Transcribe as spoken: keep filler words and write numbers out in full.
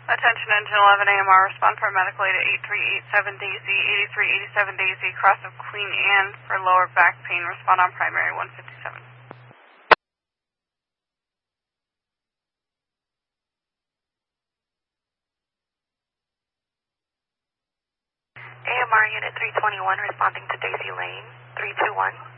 Attention engine eleven A M R, respond for medical aid at eight three eight seven Daisy, eighty-three eighty-seven Daisy, cross of Queen Anne for lower back pain, respond on primary one fifty-seven. A M R Unit three twenty-one responding to Daisy Lane, three two one.